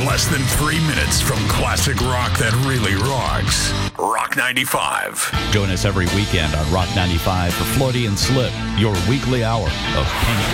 less than 3 minutes from classic rock that really rocks. Rock 95. Join us every weekend on Rock 95 for Floaty and Slip, your weekly hour of pink